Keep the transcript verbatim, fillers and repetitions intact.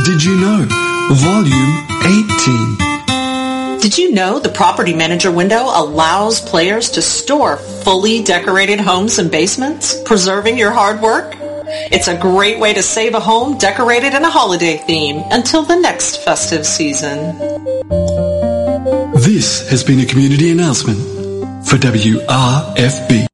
Did you know? Volume eighteen. Did you know the Property Manager window allows players to store fully decorated homes and basements, preserving your hard work? It's a great way to save a home decorated in a holiday theme until the next festive season. This has been a community announcement for W R F B.